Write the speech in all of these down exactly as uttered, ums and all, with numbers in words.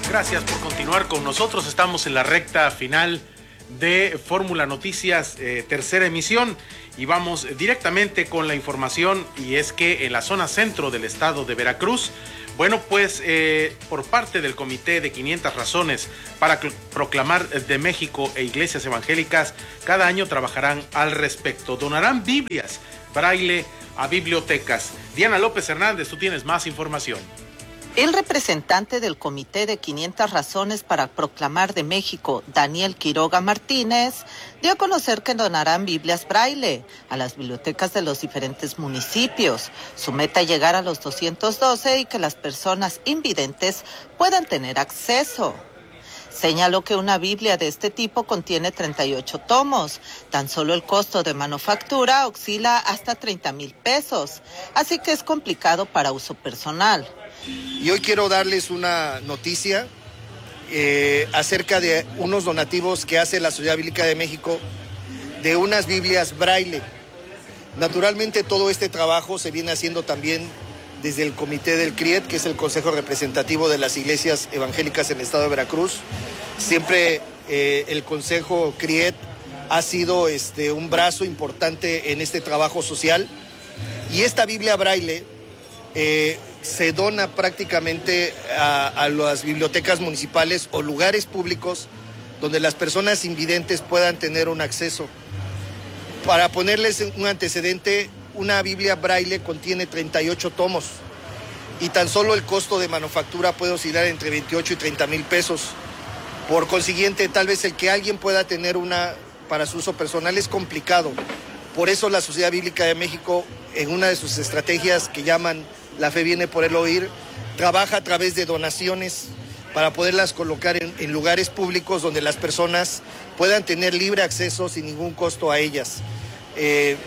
Gracias por continuar con nosotros. Estamos en la recta final de Fórmula Noticias, eh, tercera emisión, y vamos directamente con la información, y es que en la zona centro del estado de Veracruz, bueno, pues eh, por parte del Comité de quinientas Razones para Proclamar de México e Iglesias Evangélicas, cada año trabajarán al respecto. Donarán Biblias braille a bibliotecas. Diana López Hernández, tú tienes más información. El representante del Comité de quinientas Razones para Proclamar de México, Daniel Quiroga Martínez, dio a conocer que donarán Biblias braille a las bibliotecas de los diferentes municipios. Su meta es llegar a los doscientos doce y que las personas invidentes puedan tener acceso. Señaló que una Biblia de este tipo contiene treinta y ocho tomos. Tan solo el costo de manufactura oscila hasta treinta mil pesos, así que es complicado para uso personal. Y hoy quiero darles una noticia eh, acerca de unos donativos que hace la Sociedad Bíblica de México de unas Biblias braille. Naturalmente todo este trabajo se viene haciendo también desde el Comité del C R I E T, que es el Consejo Representativo de las Iglesias Evangélicas en el estado de Veracruz. Siempre eh, el Consejo C R I E T ha sido este, un brazo importante en este trabajo social. Y esta Biblia braille eh, se dona prácticamente a, a las bibliotecas municipales o lugares públicos donde las personas invidentes puedan tener un acceso. Para ponerles un antecedente, una Biblia braille contiene treinta y ocho tomos y tan solo el costo de manufactura puede oscilar entre veintiocho y treinta mil pesos. Por consiguiente, tal vez el que alguien pueda tener una para su uso personal es complicado. Por eso la Sociedad Bíblica de México, en una de sus estrategias que llaman La Fe Viene por el Oír, trabaja a través de donaciones para poderlas colocar en, en lugares públicos donde las personas puedan tener libre acceso sin ningún costo a ellas. Eh,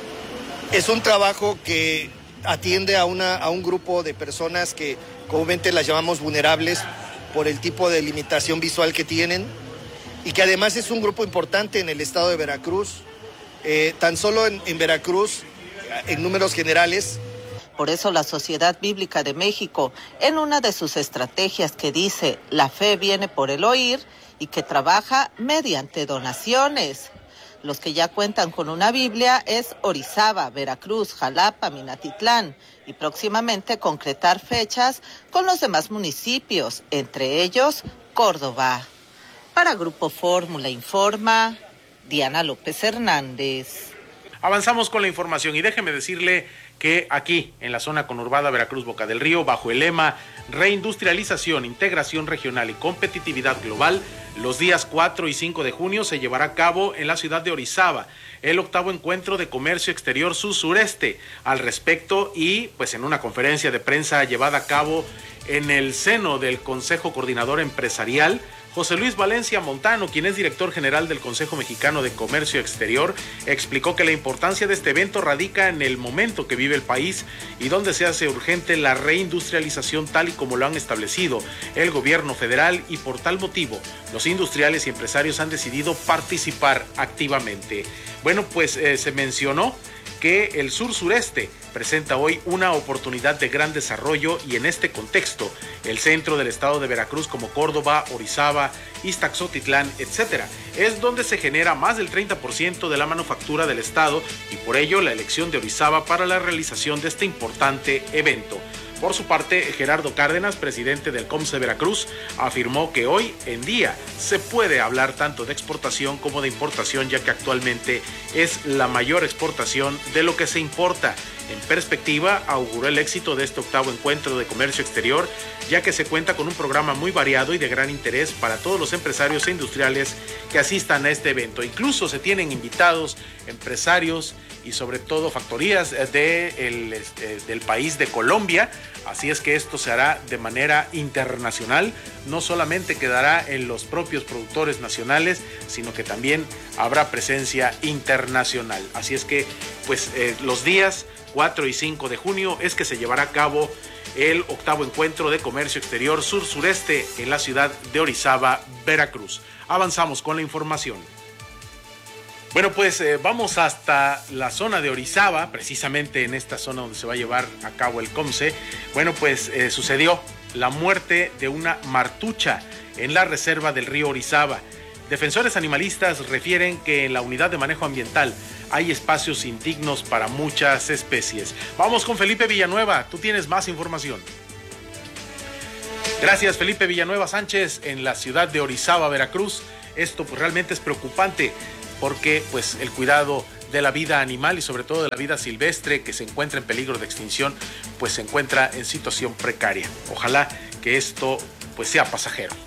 es un trabajo que atiende a, una, a un grupo de personas que comúnmente las llamamos vulnerables por el tipo de limitación visual que tienen y que además es un grupo importante en el estado de Veracruz. Eh, tan solo en, en Veracruz, en números generales. Por eso la Sociedad Bíblica de México, en una de sus estrategias que dice La Fe Viene por el Oír y que trabaja mediante donaciones. Los que ya cuentan con una Biblia es Orizaba, Veracruz, Jalapa, Minatitlán y próximamente concretar fechas con los demás municipios, entre ellos Córdoba. Para Grupo Fórmula informa Diana López Hernández. Avanzamos con la información y déjeme decirle que aquí, en la zona conurbada Veracruz-Boca del Río, bajo el lema Reindustrialización, Integración Regional y Competitividad Global, los días cuatro y cinco de junio se llevará a cabo en la ciudad de Orizaba el octavo encuentro de comercio exterior sur-sureste. Al respecto, y pues en una conferencia de prensa llevada a cabo en el seno del Consejo Coordinador Empresarial, José Luis Valencia Montano, quien es director general del Consejo Mexicano de Comercio Exterior, explicó que la importancia de este evento radica en el momento que vive el país y donde se hace urgente la reindustrialización tal y como lo han establecido el gobierno federal, y por tal motivo los industriales y empresarios han decidido participar activamente. Bueno, pues eh, se mencionó que el sur-sureste presenta hoy una oportunidad de gran desarrollo y en este contexto el centro del estado de Veracruz como Córdoba, Orizaba, Ixtaxotitlán, etcétera, es donde se genera más del treinta por ciento de la manufactura del estado y por ello la elección de Orizaba para la realización de este importante evento. Por su parte, Gerardo Cárdenas, presidente del COMCE Veracruz, afirmó que hoy en día se puede hablar tanto de exportación como de importación, ya que actualmente es la mayor exportación de lo que se importa. En perspectiva, auguró el éxito de este octavo encuentro de comercio exterior, ya que se cuenta con un programa muy variado y de gran interés para todos los empresarios e industriales que asistan a este evento. Incluso se tienen invitados empresarios y sobre todo factorías de el, este, del país de Colombia, así es que esto se hará de manera internacional, no solamente quedará en los propios productores nacionales, sino que también habrá presencia internacional. Así es que pues eh, los días cuatro y cinco de junio es que se llevará a cabo el octavo encuentro de comercio exterior sur-sureste en la ciudad de Orizaba, Veracruz. Avanzamos con la información. Bueno, pues eh, vamos hasta la zona de Orizaba, precisamente en esta zona donde se va a llevar a cabo el COMCE. Bueno, pues eh, sucedió la muerte de una martucha en la reserva del río Orizaba. Defensores animalistas refieren que en la unidad de manejo ambiental hay espacios indignos para muchas especies. Vamos con Felipe Villanueva, tú tienes más información. Gracias, Felipe Villanueva Sánchez, en la ciudad de Orizaba, Veracruz. Esto pues realmente es preocupante porque pues el cuidado de la vida animal y sobre todo de la vida silvestre que se encuentra en peligro de extinción pues se encuentra en situación precaria. Ojalá que esto pues sea pasajero.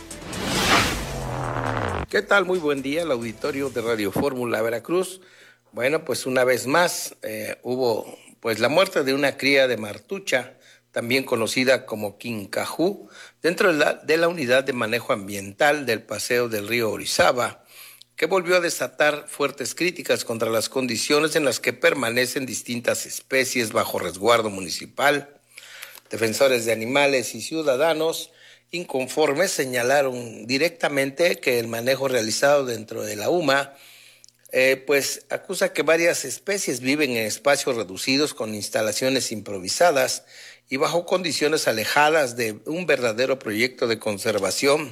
¿Qué tal? Muy buen día, el auditorio de Radio Fórmula Veracruz. Bueno, pues una vez más eh, hubo pues la muerte de una cría de martucha, también conocida como quincajú, dentro de la, de la unidad de manejo ambiental del paseo del río Orizaba, que volvió a desatar fuertes críticas contra las condiciones en las que permanecen distintas especies bajo resguardo municipal. Defensores de animales y ciudadanos inconformes señalaron directamente que el manejo realizado dentro de la U M A eh, pues acusa que varias especies viven en espacios reducidos con instalaciones improvisadas y bajo condiciones alejadas de un verdadero proyecto de conservación.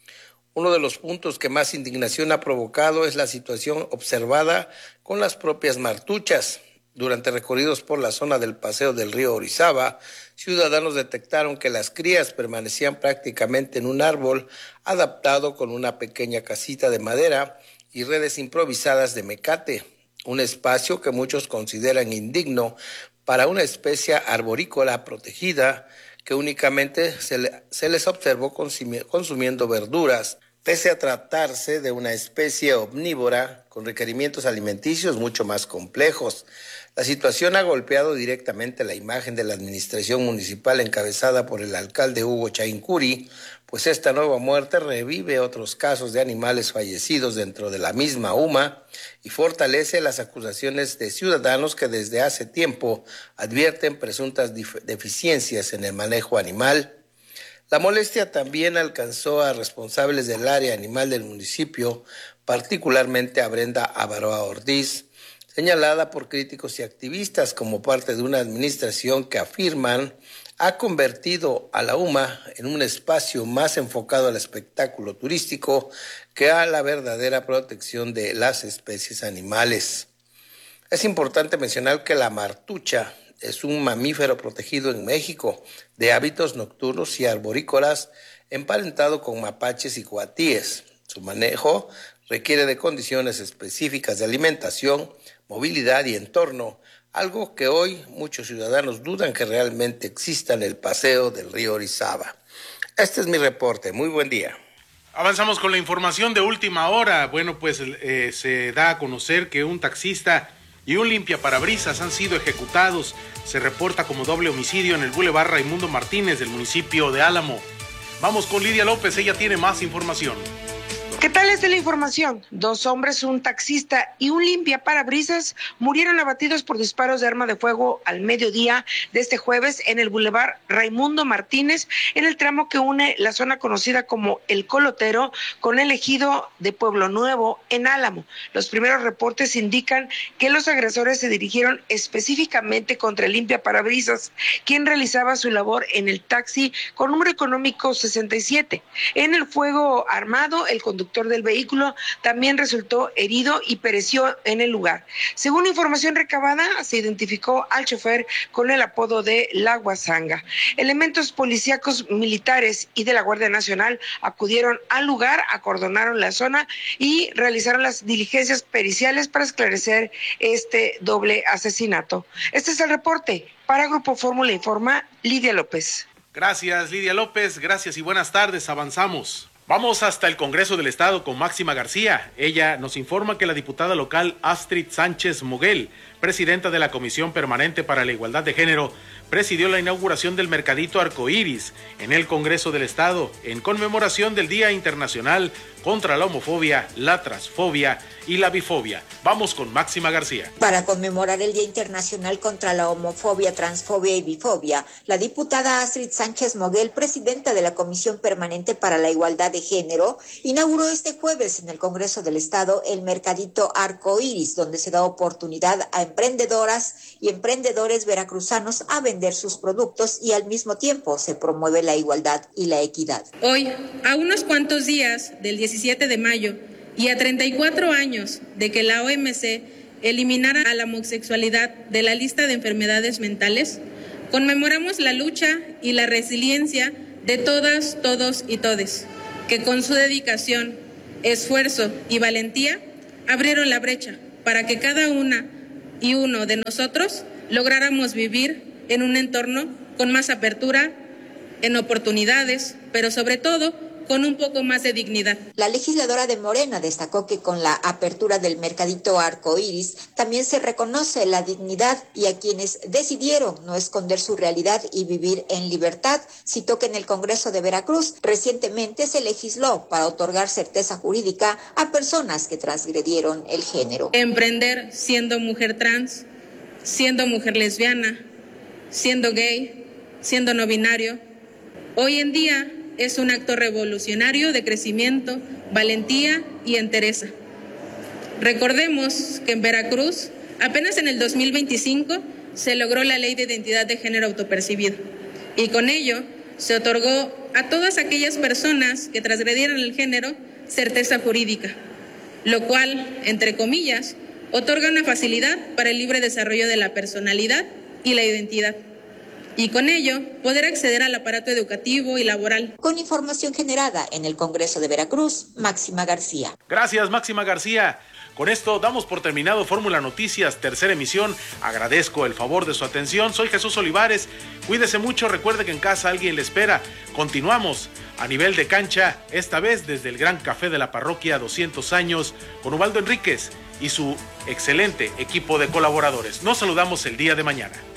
Uno de los puntos que más indignación ha provocado es la situación observada con las propias martuchas. Durante recorridos por la zona del paseo del río Orizaba, ciudadanos detectaron que las crías permanecían prácticamente en un árbol adaptado con una pequeña casita de madera y redes improvisadas de mecate, un espacio que muchos consideran indigno para una especie arborícola protegida que únicamente se, le, se les observó consumi- consumiendo verduras, pese a tratarse de una especie omnívora con requerimientos alimenticios mucho más complejos. La situación ha golpeado directamente la imagen de la administración municipal encabezada por el alcalde Hugo Chaincuri, pues esta nueva muerte revive otros casos de animales fallecidos dentro de la misma U M A y fortalece las acusaciones de ciudadanos que desde hace tiempo advierten presuntas dif- deficiencias en el manejo animal. La molestia también alcanzó a responsables del área animal del municipio, particularmente a Brenda Avaroa Ortiz, señalada por críticos y activistas como parte de una administración que afirman ha convertido a la U M A en un espacio más enfocado al espectáculo turístico que a la verdadera protección de las especies animales. Es importante mencionar que la martucha es un mamífero protegido en México de hábitos nocturnos y arborícolas, emparentado con mapaches y coatíes. Su manejo requiere de condiciones específicas de alimentación, movilidad y entorno, algo que hoy muchos ciudadanos dudan que realmente exista en el paseo del río Orizaba. Este es mi reporte. Muy buen día. Avanzamos con la información de última hora. Bueno, pues eh, se da a conocer que un taxista y un limpiaparabrisas han sido ejecutados. Se reporta como doble homicidio en el Boulevard Raimundo Martínez del municipio de Álamo. Vamos con Lidia López, ella tiene más información. ¿Qué tal es de la información? Dos hombres, un taxista y un limpiaparabrisas murieron abatidos por disparos de arma de fuego al mediodía de este jueves en el Boulevard Raimundo Martínez, en el tramo que une la zona conocida como El Colotero con el ejido de Pueblo Nuevo en Álamo. Los primeros reportes indican que los agresores se dirigieron específicamente contra el limpiaparabrisas, quien realizaba su labor en el taxi con número económico sesenta y siete. En el fuego armado, el conductor del vehículo también resultó herido y pereció en el lugar. Según información recabada, se identificó al chofer con el apodo de La Guasanga. Elementos policíacos, militares y de la Guardia Nacional acudieron al lugar, acordonaron la zona y realizaron las diligencias periciales para esclarecer este doble asesinato. Este es el reporte. Para Grupo Fórmula Informa, Lidia López. Gracias, Lidia López. Gracias y buenas tardes. Avanzamos. Vamos hasta el Congreso del Estado con Máxima García. Ella nos informa que la diputada local Astrid Sánchez Moguel, presidenta de la Comisión Permanente para la Igualdad de Género, presidió la inauguración del Mercadito Arcoíris en el Congreso del Estado en conmemoración del Día Internacional contra la Homofobia, la Transfobia y la Bifobia. Vamos con Máxima García. Para conmemorar el Día Internacional contra la Homofobia, Transfobia y Bifobia, la diputada Astrid Sánchez Moguel, presidenta de la Comisión Permanente para la Igualdad de Género, inauguró este jueves en el Congreso del Estado el Mercadito Arcoíris, donde se da oportunidad a emprendedoras y emprendedores veracruzanos a vender vender sus productos y al mismo tiempo se promueve la igualdad y la equidad. Hoy, a unos cuantos días del diecisiete de mayo y a treinta y cuatro años de que la O M C eliminara a la homosexualidad de la lista de enfermedades mentales, conmemoramos la lucha y la resiliencia de todas, todos y todes, que con su dedicación, esfuerzo y valentía abrieron la brecha para que cada una y uno de nosotros lográramos vivir en un entorno con más apertura, en oportunidades, pero sobre todo con un poco más de dignidad. La legisladora de Morena destacó que con la apertura del mercadito arcoíris también se reconoce la dignidad y a quienes decidieron no esconder su realidad y vivir en libertad. Citó que en el Congreso de Veracruz recientemente se legisló para otorgar certeza jurídica a personas que transgredieron el género. Emprender siendo mujer trans, siendo mujer lesbiana, siendo gay, siendo no binario, hoy en día es un acto revolucionario de crecimiento, valentía y entereza. Recordemos que en Veracruz, apenas en el dos mil veinticinco, se logró la Ley de Identidad de Género Autopercibido y con ello se otorgó a todas aquellas personas que transgredieron el género certeza jurídica, lo cual, entre comillas, otorga una facilidad para el libre desarrollo de la personalidad y la identidad, y con ello poder acceder al aparato educativo y laboral. Con información generada en el Congreso de Veracruz, Máxima García. Gracias, Máxima García. Con esto damos por terminado Fórmula Noticias, tercera emisión. Agradezco el favor de su atención. Soy Jesús Olivares. Cuídese mucho, recuerde que en casa alguien le espera. Continuamos a nivel de cancha, esta vez desde el Gran Café de la Parroquia doscientos años, con Ubaldo Enríquez y su excelente equipo de colaboradores. Nos saludamos el día de mañana.